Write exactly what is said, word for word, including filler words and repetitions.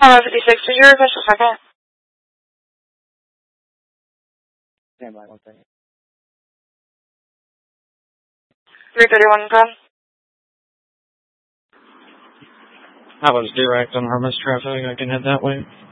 Uh, fifty-six, did you request a second? Stand by one second. three thirty-one, go ahead. I was direct on Hermes traffic. I can head that way.